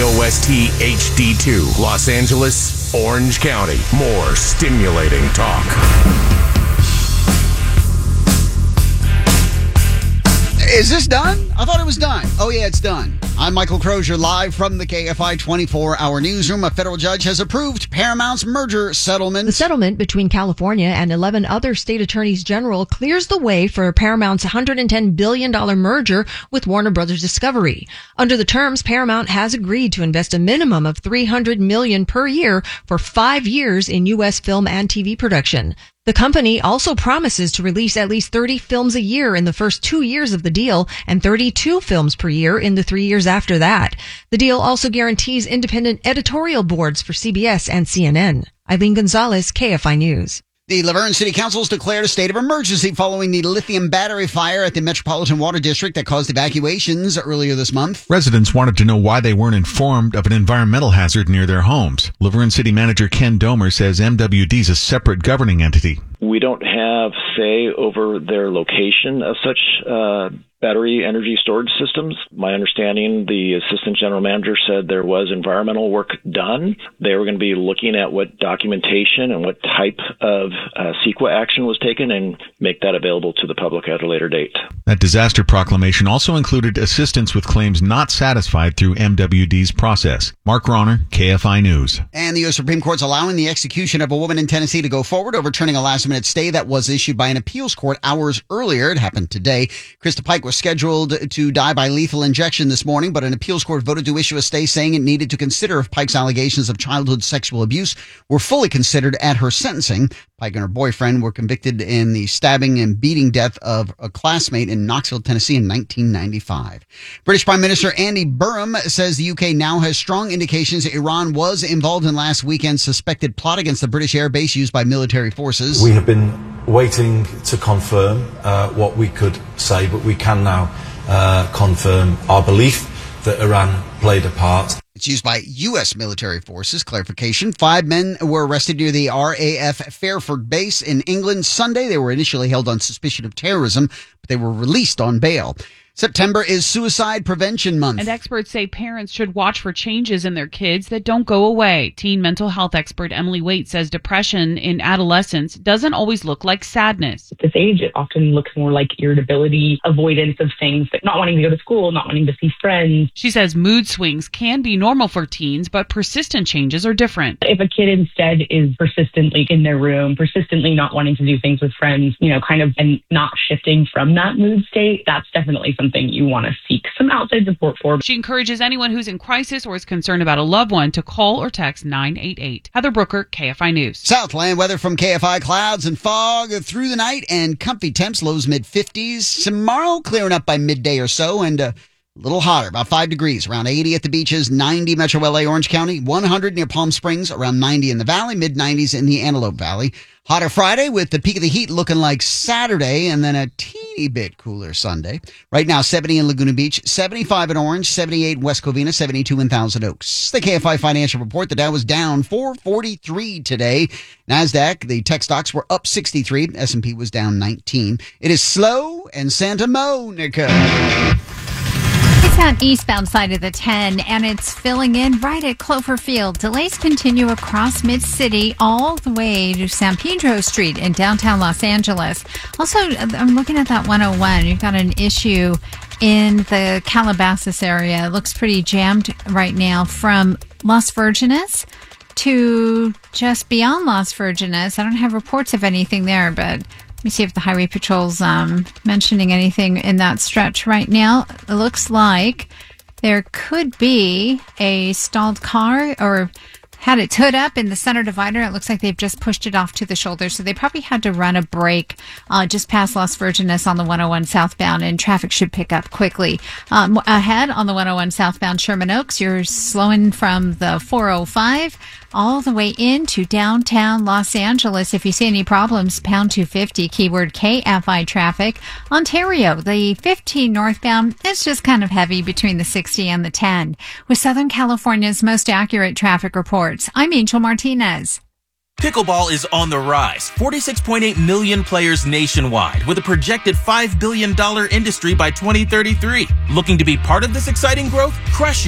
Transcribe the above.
KOST HD2, Los Angeles, Orange County. More stimulating talk. Is this done? I thought it was done. Oh, yeah, it's done. I'm Michael Crozier, live from the KFI 24-hour newsroom. A federal judge has approved Paramount's merger settlement. The settlement between California and 11 other state attorneys general clears the way for Paramount's $110 billion merger with Warner Brothers Discovery. Under the terms, Paramount has agreed to invest a minimum of $300 million per year for 5 years in U.S. film and TV production. The company also promises to release at least 30 films a year in the first 2 years of the deal and 32 films per year in the 3 years after that. The deal also guarantees independent editorial boards for CBS and CNN. Eileen Gonzalez, KFI News. The Laverne City Council's declared a state of emergency following the lithium battery fire at the Metropolitan Water District that caused evacuations earlier this month. Residents wanted to know why they weren't informed of an environmental hazard near their homes. Laverne City Manager Ken Domer says MWD is a separate governing entity. We don't have say over their location of such battery energy storage systems. My understanding, the assistant general manager said there was environmental work done. They were going to be looking at what documentation and what type of CEQA action was taken and make that available to the public at a later date. That disaster proclamation also included assistance with claims not satisfied through MWD's process. Mark Ronner, KFI News. And the U.S. Supreme Court's allowing the execution of a woman in Tennessee to go forward, overturning a last-minute stay that was issued by an appeals court hours earlier. It happened today. Krista Pike was scheduled to die by lethal injection this morning, but an appeals court voted to issue a stay saying it needed to consider if Pike's allegations of childhood sexual abuse were fully considered at her sentencing. Pike and her boyfriend were convicted in the stabbing and beating death of a classmate in Knoxville, Tennessee in 1995. British Prime Minister Andy Burnham says the UK now has strong indications Iran was involved in last weekend's suspected plot against the British air base used by military forces. We have been waiting to confirm what we could say, but we can now confirm our belief that Iran played a part. It's used by U.S. military forces. Clarification. 5 men were arrested near the RAF Fairford base in England Sunday. They were initially held on suspicion of terrorism, but they were released on bail. September is Suicide Prevention Month. And experts say parents should watch for changes in their kids that don't go away. Teen mental health expert Emily Waite says depression in adolescence doesn't always look like sadness. At this age, it often looks more like irritability, avoidance of things, but not wanting to go to school, not wanting to see friends. She says mood swings can be normal for teens, but persistent changes are different. If a kid instead is persistently in their room, persistently not wanting to do things with friends, and not shifting from that mood state, that's definitely something you want to seek some outside support for. She encourages anyone who's in crisis or is concerned about a loved one to call or text 988. Heather Brooker, KFI News. Southland weather from KFI. Clouds and fog through the night and comfy temps, lows mid-50s. Tomorrow clearing up by midday or so and a little hotter, about 5 degrees, around 80 at the beaches, 90 Metro LA, Orange County, 100 near Palm Springs, around 90 in the Valley, mid-90s in the Antelope Valley. Hotter Friday with the peak of the heat looking like Saturday and then a teeny bit cooler Sunday. Right now, 70 in Laguna Beach, 75 in Orange, 78 in West Covina, 72 in Thousand Oaks. The KFI Financial Report, the Dow was down 443 today. NASDAQ, the tech stocks were up 63. S&P was down 19. It is slow in Santa Monica. It's on eastbound side of the 10, and it's filling in right at Cloverfield. Delays continue across Mid-City all the way to San Pedro Street in downtown Los Angeles. Also, I'm looking at that 101. You've got an issue in the Calabasas area. It looks pretty jammed right now from Las Virgenes to just beyond Las Virgenes. I don't have reports of anything there, but let me see if the Highway Patrol's mentioning anything in that stretch right now. It looks like there could be a stalled car or had its hood up in the center divider. It looks like they've just pushed it off to the shoulder. So they probably had to run a break just past Las Virgenes on the 101 southbound, and traffic should pick up quickly. Ahead on the 101 southbound Sherman Oaks, you're slowing from the 405 all the way into downtown Los Angeles. If you see any problems, pound 250, keyword KFI traffic. Ontario, the 15 northbound is just kind of heavy between the 60 and the 10. With Southern California's most accurate traffic reports, I'm Angel Martinez. Pickleball is on the rise. 46.8 million players nationwide with a projected $5 billion industry by 2033. Looking to be part of this exciting growth? Crush